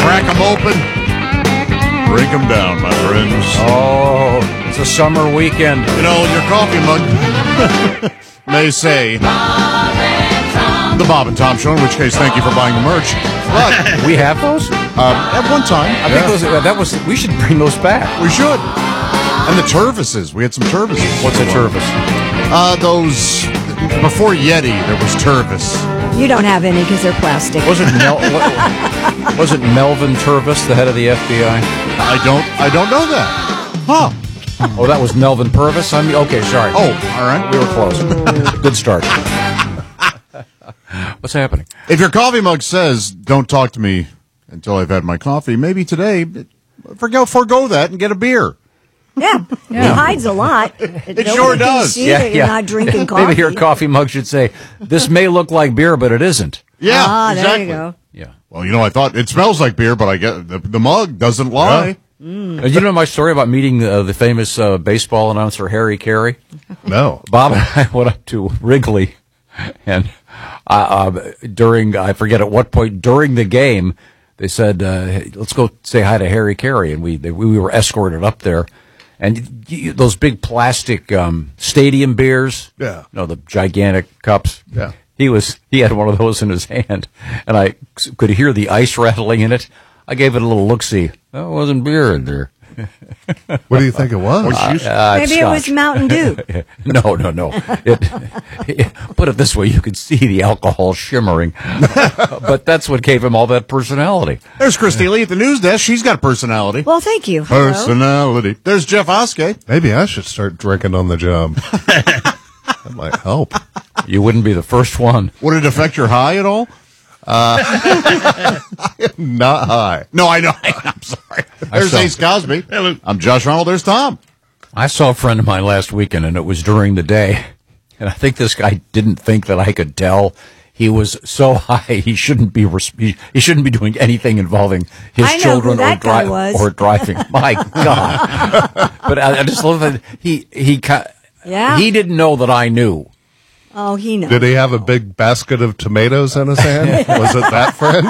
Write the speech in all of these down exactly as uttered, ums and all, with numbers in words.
Crack them open. Drink them down, my friends. Oh, it's a summer weekend. You know, your coffee mug may say Bob and Tom. The Bob and Tom Show, in which case, thank you for buying the merch. But we have those? Um, at one time. I yeah. think those, that was, we should bring those back. We should. And the Tervises. We had some Tervises. What's a Tervis? Uh, those, before Yeti, there was Tervis. You don't have any because they're plastic. Was it Mel, was it Melvin Tervis, the head of the F B I? I don't, I don't know that. Huh. Oh, that was Melvin Purvis? I mean, okay, sorry. Oh, all right. We were close. Good start. What's happening? If your coffee mug says, don't talk to me until I've had my coffee, maybe today, forgo, forgo that and get a beer. Yeah, yeah. It hides a lot. It sure does. See yeah, that you're yeah. not drinking coffee. Maybe your coffee mug should say, this may look like beer, but it isn't. Yeah, ah, exactly. There you go. Yeah. Well, you know, I thought it smells like beer, but I get the, the mug doesn't lie. Yeah. Mm. Uh, you know my story about meeting uh, the famous uh, baseball announcer Harry Carey? No. Bob and I went up to Wrigley, and uh, uh, during, I forget at what point, during the game, they said, uh, hey, let's go say hi to Harry Carey, and we they, we were escorted up there. And you, those big plastic um, stadium beers, yeah, you know, the gigantic cups. Yeah, he was he had one of those in his hand, and I could hear the ice rattling in it. I gave it a little look-see. That wasn't beer in there. What do you think it was? Uh, uh, Maybe it was Mountain Dew. no, no, no. It, it, put it this way, you could see the alcohol shimmering. But that's what gave him all that personality. There's Christy Lee at the news desk. She's got a personality. Well, thank you. Hello. Personality. There's Jeff Oskey. Maybe I should start drinking on the job. That might help. You wouldn't be the first one. Would it affect your high at all? Uh, I am not high. No, I know. I'm sorry. There's Ace Cosby. Hello. I'm Josh Arnold. There's Tom. I saw a friend of mine last weekend, and it was during the day. And I think this guy didn't think that I could tell. He was so high, he shouldn't be he, he shouldn't be doing anything involving his I know children who or, that guy dri- was. or driving. My God! But I, I just love that he he yeah. he didn't know that I knew. Oh, he knows. Did he have a big basket of tomatoes in his hand? Was it that friend?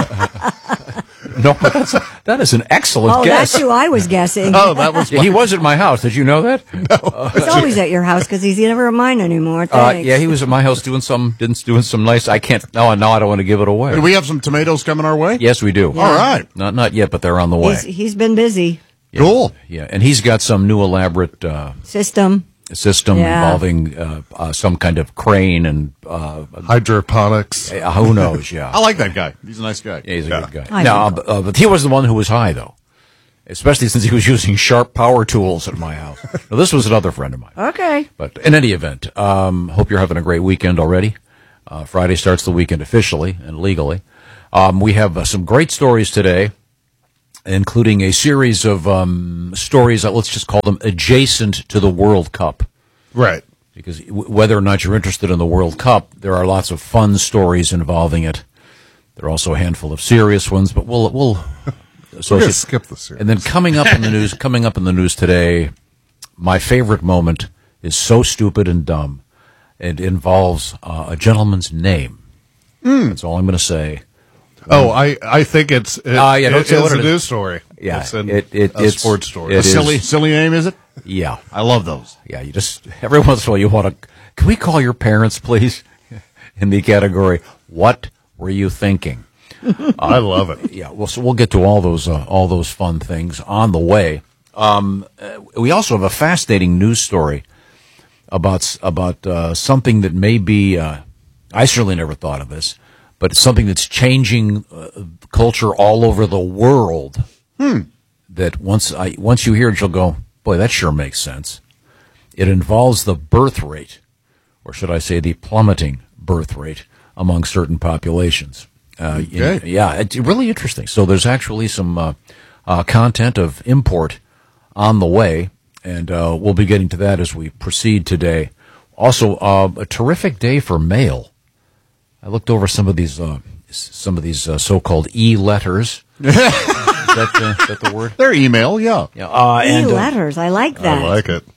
No, that's, that is an excellent oh, guess. that's who I was guessing. Oh, that was. He was at my house. Did you know that? No. He's always at your house because he's never at mine anymore. Uh, Thanks. yeah, he was at my house doing some, didn't doing some nice. I can't. No, no, I don't want to give it away. Do we have some tomatoes coming our way? Yes, we do. Yeah. All right. Not not yet, but they're on the way. He's, he's been busy. Yeah, Cool. Yeah, and he's got some new elaborate uh, System. system Yeah. involving uh, uh, some kind of crane and uh, Hydroponics. uh, who knows? Yeah, I like that guy. He's a nice guy. yeah, he's a Yeah. good guy. I No, know. uh, but, uh, but he was the one who was high, though, especially since he was using sharp power tools at my house. Now, this was another friend of mine. Okay. But in any event, um, hope you're having a great weekend already. Uh, Friday starts the weekend officially and legally. Um, we have uh, some great stories today, including a series of um, stories that let's just call them adjacent to the World Cup. Right. Because w- whether or not you're interested in the World Cup, there are lots of fun stories involving it. There are also a handful of serious ones, but we'll we'll We're associate. gonna skip the series. And then coming up in the news, coming up in the news today, my favorite moment is so stupid and dumb. It involves uh, a gentleman's name. That's all I'm going to say. Oh, I, I think it's it, Ah, yeah, don't it say is what a it is. news story. Yeah, it's an, it- it- a it's- sports story. it A is- silly, silly name, is it? Yeah, I love those. yeah. You just every once in a while you want to. Can we call your parents, please? In the category, what were you thinking? I love it. Yeah, well, so we'll get to all those uh, all those fun things on the way. Um, uh, we also have a fascinating news story about s- about uh, something that may be. Uh, I certainly never thought of this, but it's something that's changing uh, culture all over the world. Hmm. That once I once you hear it, you'll go, boy, that sure makes sense. It involves the birth rate, or should I say, the plummeting birth rate among certain populations. Uh, you know, Okay. yeah, it's really interesting. So there's actually some uh, uh, content of import on the way, and uh, we'll be getting to that as we proceed today. Also, uh, a terrific day for mail. I looked over some of these uh, s- some of these uh, so-called e-letters. is, that, uh, is that the word? Their email, yeah. Yeah, uh, and, uh, E-letters. I like that. I like it.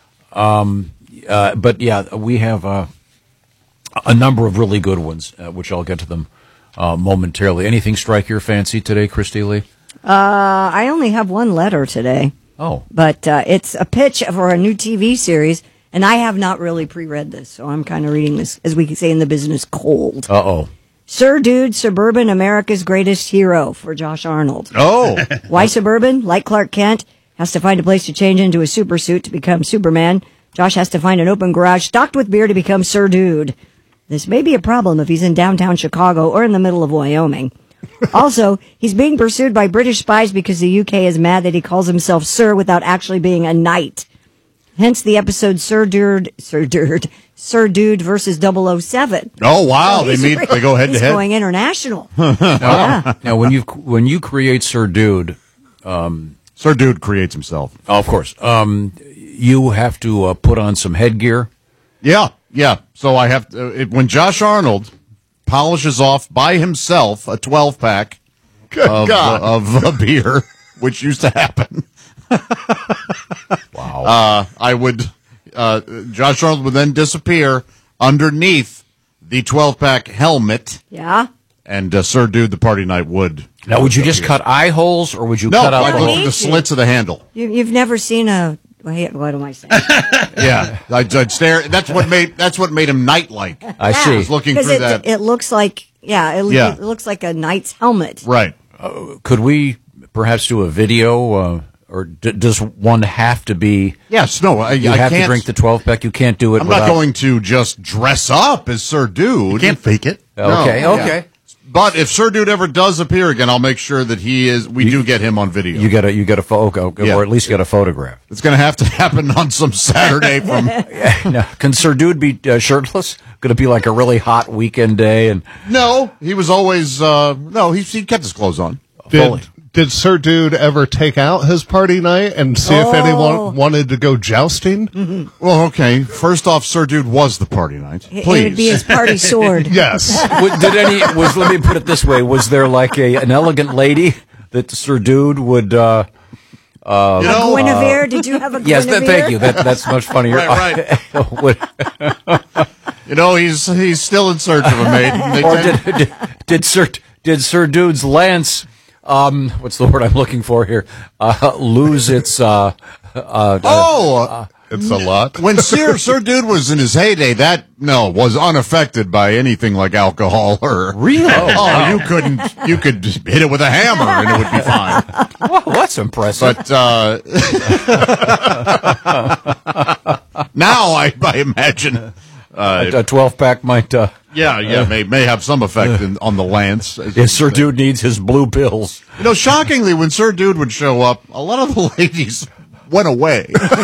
Uh, but yeah, we have uh, a number of really good ones, uh, which I'll get to them uh, momentarily. Anything strike your fancy today, Christy Lee? Uh, I only have one letter today, Oh, but uh, it's a pitch for a new T V series, and I have not really pre-read this, so I'm kind of reading this, as we can say in the business, cold. uh-oh. Sir Dude, Suburban America's Greatest Hero for Josh Arnold. Oh, Why Suburban? Like Clark Kent, has to find a place to change into a super suit to become Superman. Josh has to find an open garage stocked with beer to become Sir Dude. This may be a problem if he's in downtown Chicago or in the middle of Wyoming. Also, he's being pursued by British spies because the U K is mad that he calls himself Sir without actually being a knight. Hence the episode Sir Dude, Sir Dude, Sir Dude versus double oh seven. oh wow! So They he's meet. really- They go head to he's head. going international. Yeah. Now, when you when you create Sir Dude, Sir Dude creates himself. oh, of course, um, you have to uh, put on some headgear. Yeah, yeah. So I have to, it, when Josh Arnold polishes off by himself a twelve pack of, God. uh, of a beer, which used to happen. Wow. Uh, I would, uh, Josh Arnold would then disappear underneath the twelve pack helmet, Yeah. and uh, Sir Dude, the party knight, would. Now, would you just cut eye holes, or would you No, cut out I the go whole? through the slits of the handle. You, you've never seen a, wait, what am I saying? Yeah, I'd, I'd stare. That's what made. That's what made him knight-like. I Yeah. see. I was looking Because through it, that. it looks like, yeah, it, Yeah. it looks like a knight's helmet. Right. Could we perhaps do a video, uh, or d- does one have to be? Yes. No. I, You I have can't to drink the twelve pack. You can't do it. I'm without, not going to just dress up as Sir Dude. You can't fake it. Okay. No, okay. yeah. But if Sir Dude ever does appear again, I'll make sure that he is. We do get him on video. You got a you got a photo, Yeah. or at least get a photograph. It's going to have to happen on some Saturday from. Now, can Sir Dude be uh, shirtless? Going to be like a really hot weekend day, and No, he was always. Uh, no, he he kept his clothes on. fully. Did, did Sir Dude ever take out his party night and see if Oh. anyone wanted to go jousting? Well, okay. First off, Sir Dude was the party night. It, Please. it would be his party sword. Yes. W- did any was let me put it this way: was there like a an elegant lady that Sir Dude would? Uh, you know, Guinevere, did you have a yes, Guinevere? that, thank you. That that's much funnier. Right, Would- you know, he's he's still in search of a maiden. They or tend- did, did did Sir did Sir Dude's lance? Um, what's the word I'm looking for here? Uh, lose its. Uh, uh, oh, It's a lot. when Sir Sir Dude was in his heyday, that no was unaffected by anything like alcohol or Really? Oh, you couldn't. You could hit it with a hammer and it would be fine. well, that's impressive. But uh, now I, I imagine, uh, a twelve pack might. Uh, yeah, yeah, may may have some effect in, on the lance. if Sir Dude needs his blue pills. You know, shockingly, when Sir Dude would show up, a lot of the ladies went away.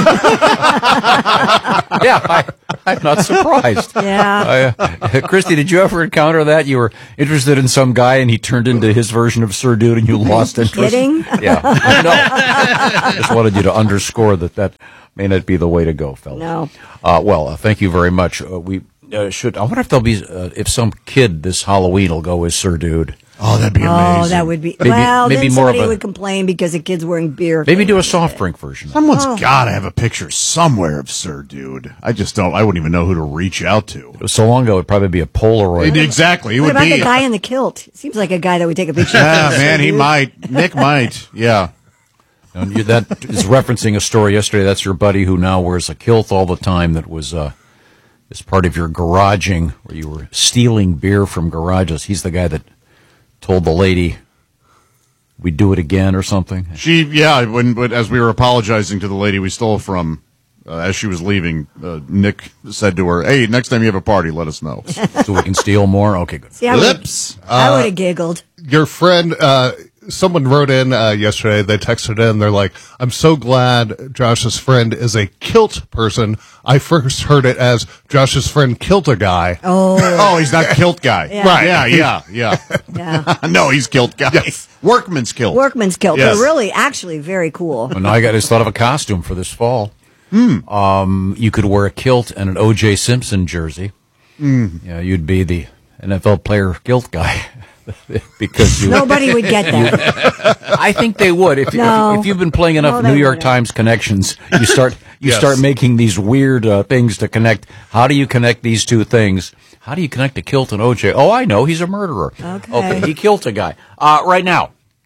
Yeah, I, I'm not surprised. Yeah. I, uh, Christy, did you ever encounter that? You were interested in some guy and he turned into his version of Sir Dude and you lost interest? Kidding? Yeah. No. Just wanted you to underscore that that may not be the way to go, fellas. No. Uh, well, uh, thank you very much. Uh, we uh, should. I wonder if there'll be uh, if some kid this Halloween will go as Sir Dude. Oh, that'd be amazing. Oh, that would be. Maybe- well, maybe then more of somebody a- would complain because a kid's wearing beer. Maybe do a soft drink version. Someone's Oh. got to have a picture somewhere of Sir Dude. I just don't. I wouldn't even know who to reach out to. So long ago, it'd probably be a Polaroid. Exactly. It What would about be. the guy in the kilt? Seems like a guy that would take a picture. Yeah, of Sir man, he Dude. might. Nick might. Yeah. And you, that is referencing a story yesterday. That's your buddy who now wears a kilt all the time. That was uh, as part of your garaging, where you were stealing beer from garages. He's the guy that told the lady we'd do it again or something. She, yeah, when, but as we were apologizing to the lady we stole from, uh, as she was leaving, uh, Nick said to her, "Hey, next time you have a party, let us know." So we can steal more. Okay, good. See, I would, Lips. I would have giggled. Your friend, uh, someone wrote in uh, yesterday, they texted in, they're like, I'm so glad Josh's friend is a kilt person. I first heard it as Josh's friend kilt a guy. Oh, Oh, he's not kilt guy. Yeah. Right. Yeah, yeah, yeah. yeah. No, he's kilt guy. Workman's kilt. Workman's kilt. Yes. They're really, actually very cool. Well, now I got just thought of a costume for this fall. Um, you could wear a kilt and an O J Simpson jersey. Mm. Yeah, you'd be the N F L player kilt guy. Because you, Nobody would get that. I think they would. If, No. if, if you've been playing enough No, New they York wouldn't. Times connections, you start you Yes. start making these weird uh, things to connect. How do you connect these two things? How do you connect a kilt and O J? Oh, I know. He's a murderer. Okay. Okay, he killed a guy. Uh, right now,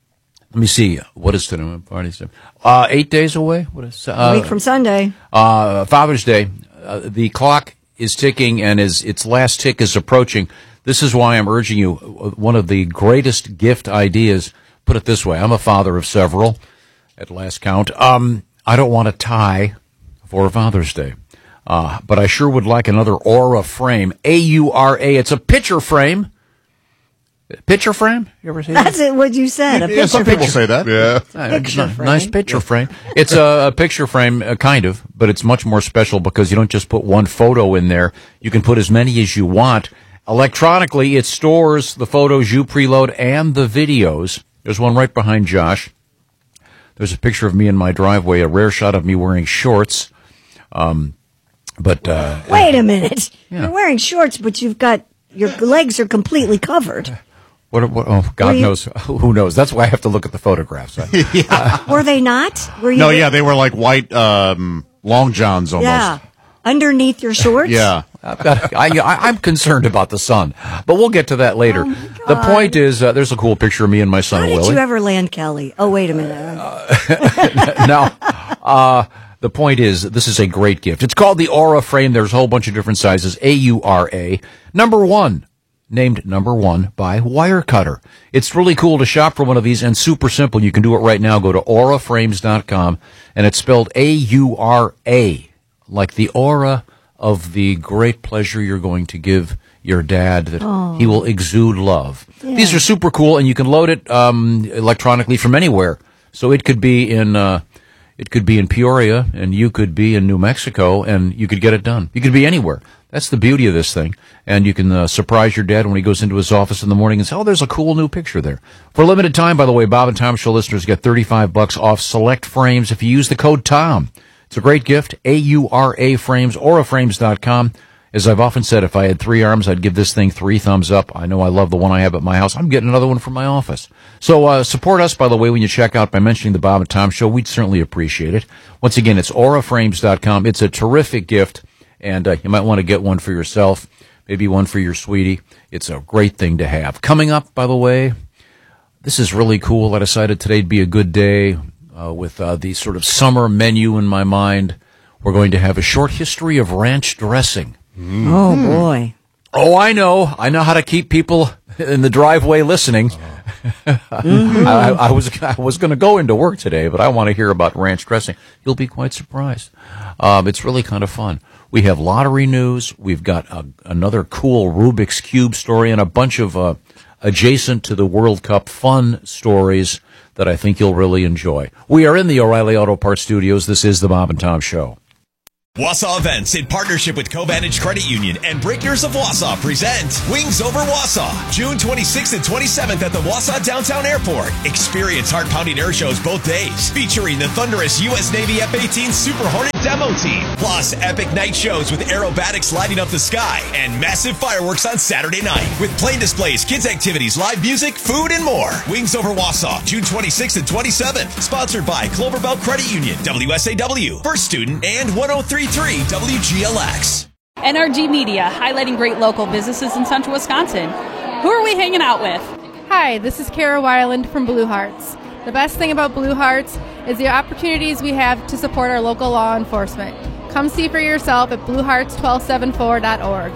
Let me see. What is today? Party? Uh, eight days away. What is uh, A week from Sunday. Uh, Father's Day. Uh, the clock is ticking, and is its last tick is approaching. This is why I'm urging you. One of the greatest gift ideas. Put it this way: I'm a father of several, at last count. Um, I don't want a tie for Father's Day, uh, but I sure would like another Aura frame. A U R A. It's a picture frame. Picture frame? You ever see that? That's it, what you said. A Yeah, picture some people frame. say that. Yeah. Picture N- frame. Nice picture frame. It's a, a picture frame, uh, kind of, but it's much more special because you don't just put one photo in there. You can put as many as you want. Electronically, it stores the photos you preload and the videos. There's one right behind Josh. There's a picture of me in my driveway, a rare shot of me wearing shorts. Um, but uh, Wait a minute. Yeah. You're wearing shorts, but you've got, your legs are completely covered. what? what oh, God Were you- knows. Who knows? That's why I have to look at the photographs. Were they not? Were you? No, yeah, they were like white um, long johns almost. Yeah. Underneath your shorts? Yeah. I've got, I, I, I'm concerned about the sun, but we'll get to that later. Oh, The point is, uh, there's a cool picture of me and my son How did Willie. you ever land Kelly? Oh, wait a minute. now, uh, the point is, this is a great gift. It's called the Aura Frame. There's a whole bunch of different sizes. A U R A. Number one. Named number one by Wirecutter. It's really cool to shop for one of these and super simple. You can do it right now. Go to aura frames dot com, and it's spelled A U R A. Like the aura of the great pleasure you're going to give your dad, that oh. he will exude love. Yeah. These are super cool, and you can load it um, electronically from anywhere. So it could be in uh, it could be in Peoria, and you could be in New Mexico, and you could get it done. You could be anywhere. That's the beauty of this thing. And you can uh, surprise your dad when he goes into his office in the morning and say, oh, there's a cool new picture there. For a limited time, by the way, Bob and Tom Show listeners get thirty-five bucks off select frames if you use the code TOM. It's a great gift. A U R A frames, aura frames dot com. As I've often said, if I had three arms, I'd give this thing three thumbs up. I know I love the one I have at my house. I'm getting another one from my office. So uh, support us, by the way, when you check out by mentioning the Bob and Tom Show. We'd certainly appreciate it. Once again, it's aura frames dot com. It's a terrific gift, and uh, you might want to get one for yourself, maybe one for your sweetie. It's a great thing to have. Coming up, by the way, this is really cool. I decided today'd be a good day. Uh, with uh, the sort of summer menu in my mind, we're going to have a short history of ranch dressing. Mm. Oh, boy. Oh, I know. I know how to keep people in the driveway listening. Mm-hmm. I, I was I was going to go into work today, but I want to hear about ranch dressing. You'll be quite surprised. Um, it's really kind of fun. We have lottery news. We've got a, another cool Rubik's Cube story and a bunch of uh, adjacent to the World Cup fun stories that I think you'll really enjoy. We are in the O'Reilly Auto Parts Studios. This is the Bob and Tom Show. Wausau Events, in partnership with Covantage Credit Union and Breakers of Wausau, present Wings Over Wausau, June twenty-sixth and twenty-seventh at the Wausau Downtown Airport. Experience heart-pounding air shows both days, featuring the thunderous U S Navy F eighteen Super Hornet demo team, plus epic night shows with aerobatics lighting up the sky and massive fireworks on Saturday night, with plane displays, kids activities, live music, food, and more. Wings Over Wausau, June twenty-sixth and twenty-seventh, sponsored by Cloverbelt Credit Union, W S A W, First Student, and one oh three point three W G L X. N R G Media, highlighting great local businesses in central Wisconsin. Who are we hanging out with? Hi, this is Kara Weiland from Blue Hearts. The best thing about Blue Hearts is the opportunities we have to support our local law enforcement. Come see for yourself at blue hearts one two seven four dot org.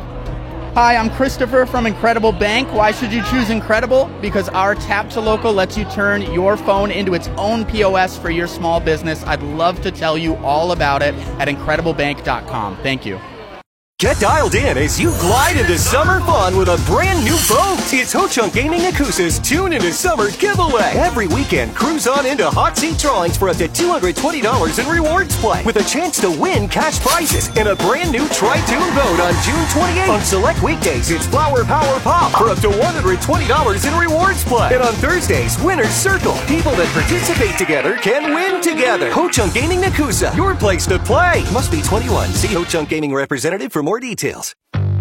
Hi, I'm Christopher from Incredible Bank. Why should you choose Incredible? Because our Tap to Local lets you turn your phone into its own P O S for your small business. I'd love to tell you all about it at incredible bank dot com. Thank you. Get dialed in as you glide into summer fun with a brand new boat. It's Ho Chunk Gaming Nakusa's Tune Into Summer giveaway. Every weekend, cruise on into hot seat drawings for up to two hundred twenty dollars in rewards play, with a chance to win cash prizes and a brand new Tri-Tune boat on June twenty-eighth. On select weekdays, it's Flower Power Pop for up to one hundred twenty dollars in rewards play. And on Thursdays, Winner's Circle. People that participate together can win together. Ho Chunk Gaming Nakusa, your place to play. Must be twenty-one. See Ho Chunk Gaming representative for more details.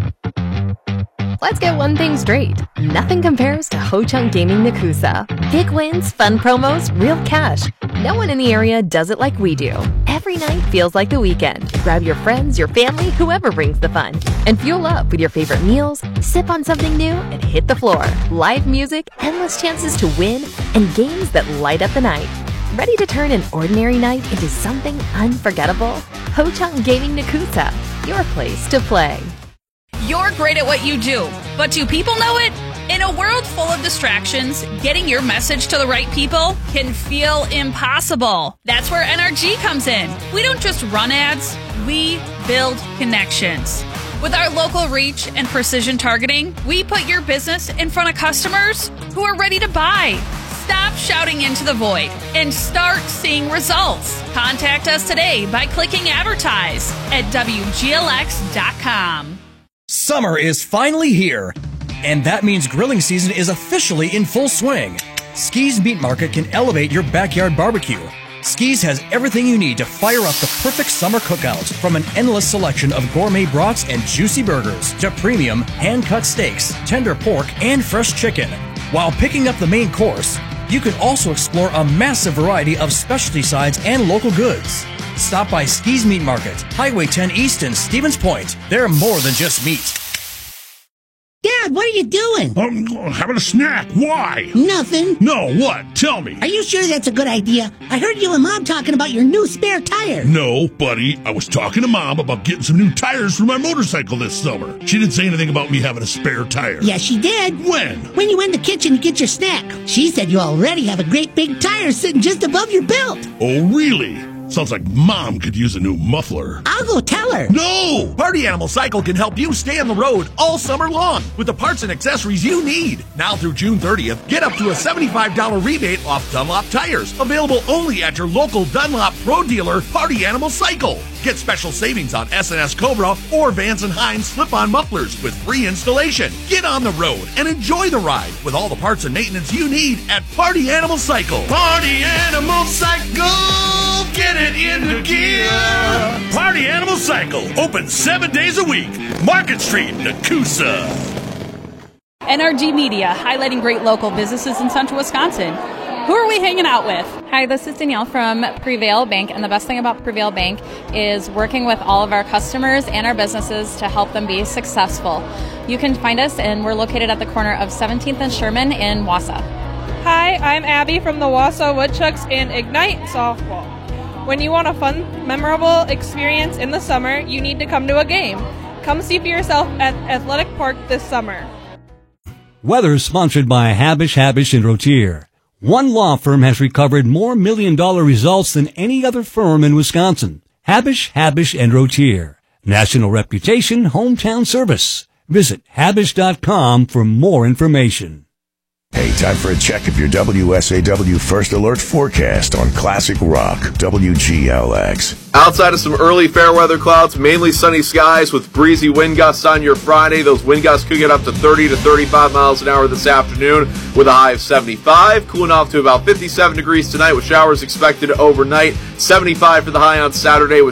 Let's get one thing straight. Nothing compares to Ho Chunk Gaming Nakusa. Big wins, fun promos, real cash. No one in the area does it like we do. Every every night feels like the weekend. Grab your friends, your family, whoever brings the fun, and fuel up with your favorite meals, sip on something new, and hit the floor. Live music, endless chances to win, and games that light up the night. Ready to turn an ordinary night into something unforgettable? Ho-Chunk Gaming Nakusa, your place to play. You're great at what you do, but do people know it? In a world full of distractions, getting your message to the right people can feel impossible. That's where N R G comes in. We don't just run ads, we build connections. With our local reach and precision targeting, we put your business in front of customers who are ready to buy. Stop shouting into the void and start seeing results. Contact us today by clicking advertise at W G L X dot com. Summer is finally here, and that means grilling season is officially in full swing. Ski's Meat Market can elevate your backyard barbecue. Ski's has everything you need to fire up the perfect summer cookout, from an endless selection of gourmet brats and juicy burgers to premium hand-cut steaks, tender pork, and fresh chicken. While picking up the main course, you can also explore a massive variety of specialty sides and local goods. Stop by Ski's Meat Market, Highway ten East in Stevens Point. They're more than just meat. Dad, what are you doing? Um, having a snack. Why? Nothing. No, what? Tell me. Are you sure that's a good idea? I heard you and Mom talking about your new spare tire. No, buddy. I was talking to Mom about getting some new tires for my motorcycle this summer. She didn't say anything about me having a spare tire. Yes, she did. When? When you went in the kitchen to get your snack. She said you already have a great big tire sitting just above your belt. Oh, really? Sounds like Mom could use a new muffler. I'll go tell her. No! Party Animal Cycle can help you stay on the road all summer long with the parts and accessories you need. Now through June thirtieth, get up to a seventy-five dollars rebate off Dunlop tires. Available only at your local Dunlop Pro dealer, Party Animal Cycle. Get special savings on S and S Cobra or Vance and Hines slip-on mufflers with free installation. Get on the road and enjoy the ride with all the parts and maintenance you need at Party Animal Cycle. Party Animal Cycle, get it into gear. Party Animal Cycle, open seven days a week. Market Street, Nakusa. N R G Media, highlighting great local businesses in central Wisconsin. Who are we hanging out with? Hi, this is Danielle from Prevail Bank, and the best thing about Prevail Bank is working with all of our customers and our businesses to help them be successful. You can find us, and we're located at the corner of seventeenth and Sherman in Wausau. Hi, I'm Abby from the Wausau Woodchucks and Ignite Softball. When you want a fun, memorable experience in the summer, you need to come to a game. Come see for yourself at Athletic Park this summer. Weather sponsored by Habish, Habish and Rotier. One law firm has recovered more million-dollar results than any other firm in Wisconsin. Habish, Habish and Rotier. National reputation, hometown service. Visit habish dot com for more information. Hey, time for a check of your W S A W First Alert forecast on Classic Rock, W G L X. Outside of some early fair weather clouds, mainly sunny skies with breezy wind gusts on your Friday. Those wind gusts could get up to thirty to thirty-five miles an hour this afternoon with a high of seventy-five. Cooling off to about fifty-seven degrees tonight with showers expected overnight. seventy-five for the high on Saturday with